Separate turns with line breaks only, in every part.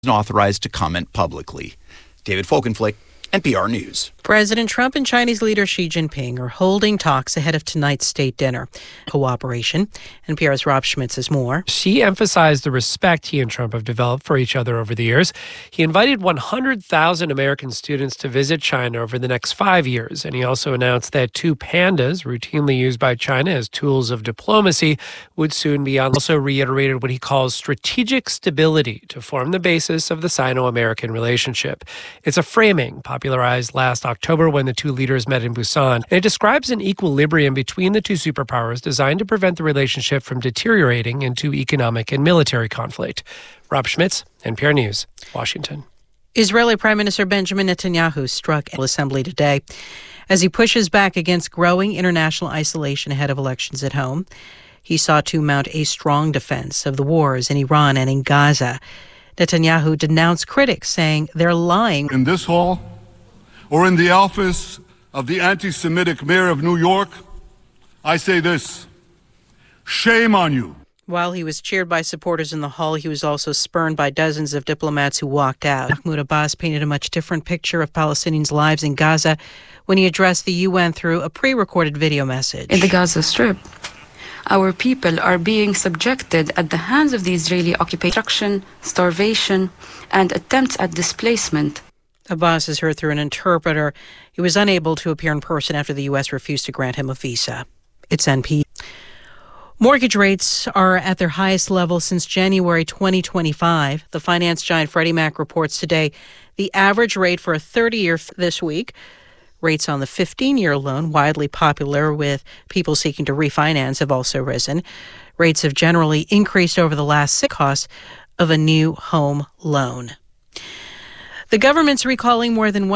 authorized to comment publicly. David Folkenflik, NPR News.
President Trump and Chinese leader Xi Jinping are holding talks ahead of tonight's state dinner. Cooperation. NPR's Rob Schmitz has more.
Xi emphasized the respect he and Trump have developed for each other over the years. He invited 100,000 American students to visit China over the next 5 years. And he also announced that 2 pandas, routinely used by China as tools of diplomacy, would soon be on. Also reiterated what he calls strategic stability to form the basis of the Sino-American relationship. It's a framing popularized last October when the 2 leaders met in Busan. And it describes an equilibrium between the 2 superpowers designed to prevent the relationship from deteriorating into economic and military conflict. Rob Schmitz, NPR News, Washington.
Israeli Prime Minister Benjamin Netanyahu struck the assembly today as he pushes back against growing international isolation ahead of elections at home. He sought to mount a strong defense of the wars in Iran and in Gaza. Netanyahu denounced critics, saying they're lying.
In this hall, or in the office of the anti-Semitic mayor of New York, I say this: shame on you.
While he was cheered by supporters in the hall, he was also spurned by dozens of diplomats who walked out. Mahmoud Abbas painted a much different picture of Palestinians' lives in Gaza when he addressed the UN through a pre-recorded video message.
In the Gaza Strip, our people are being subjected at the hands of the Israeli occupation, starvation, and attempts at displacement.
Abbas is heard through an interpreter. He was unable to appear in person after the U.S. refused to grant him a visa. It's NPR. Mortgage rates are at their highest level since January 2025. The finance giant Freddie Mac reports today the average rate for a 30-year this week. Rates on the 15-year loan, widely popular with people seeking to refinance, have also risen. Rates have generally increased over the last 6 costs of a new home loan. The government's recalling more than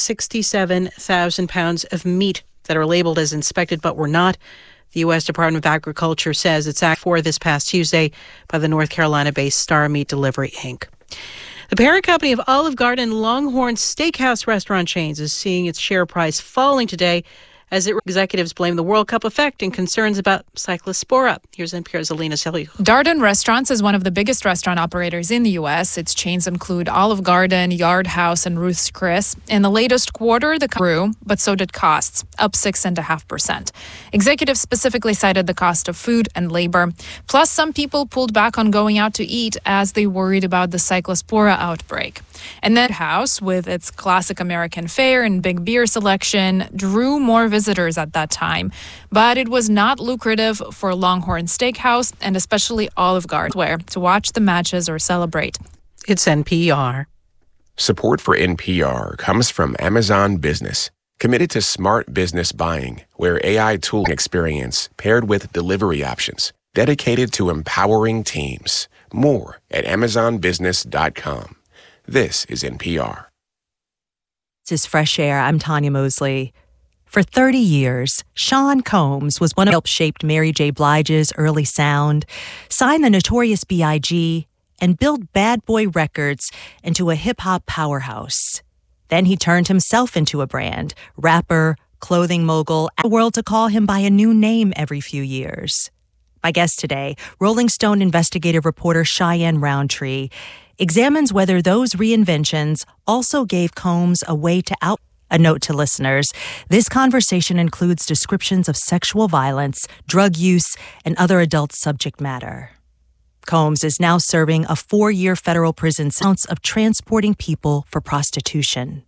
167,000 pounds of meat that are labeled as inspected but were not. The U.S. Department of Agriculture says it's asked for this past Tuesday by the North Carolina-based Star Meat Delivery, Inc. The parent company of Olive Garden and Longhorn Steakhouse restaurant chains is seeing its share price falling today as executives blame the World Cup effect and concerns about Cyclospora. Here's NPR's Alina Selyukh.
Darden Restaurants is one of the biggest restaurant operators in the U.S. Its chains include Olive Garden, Yard House, and Ruth's Chris. In the latest quarter, the grew, but so did costs, up 6.5%. Executives specifically cited the cost of food and labor. Plus, some people pulled back on going out to eat as they worried about the Cyclospora outbreak. And then House, with its classic American fare and big beer selection, drew more visitors at that time. But it was not lucrative for Longhorn Steakhouse and especially Olive Garden, where to watch the matches or celebrate.
It's NPR.
Support for NPR comes from Amazon Business, committed to smart business buying, where AI tool experience paired with delivery options, dedicated to empowering teams. More at amazonbusiness.com. This is NPR.
This is Fresh Air. I'm Tanya Mosley. For 30 years, Sean Combs was one of helped shaped Mary J. Blige's early sound, signed the Notorious B.I.G., and built Bad Boy Records into a hip-hop powerhouse. Then he turned himself into a brand, rapper, clothing mogul, and the world to call him by a new name every few years. My guest today, Rolling Stone investigative reporter Cheyenne Roundtree, examines whether those reinventions also gave Combs a way to out. A note to listeners, this conversation includes descriptions of sexual violence, drug use, and other adult subject matter. Combs is now serving a 4-year federal prison sentence of transporting people for prostitution.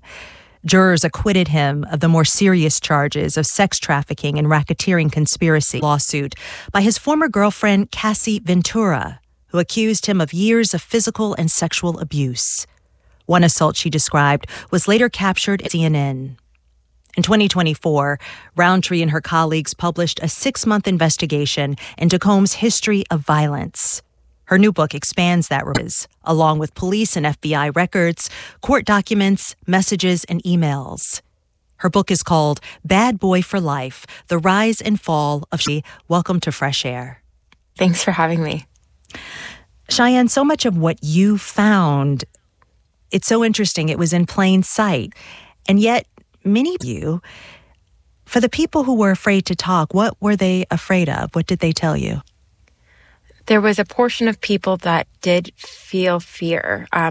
Jurors acquitted him of the more serious charges of sex trafficking and racketeering conspiracy lawsuit by his former girlfriend, Cassie Ventura, who accused him of years of physical and sexual abuse. One assault she described was later captured at CNN. In 2024, Roundtree and her colleagues published a 6-month investigation into Combs' history of violence. Her new book expands that along with police and FBI records, court documents, messages, and emails. Her book is called Bad Boy for Life, The Rise and Fall of She. Welcome to Fresh Air.
Thanks for having me.
Cheyenne, so much of what you found, it's so interesting. It was in plain sight. And yet, many of you, for the people who were afraid to talk, what were they afraid of? What did they tell you?
There was a portion of people that did feel fear.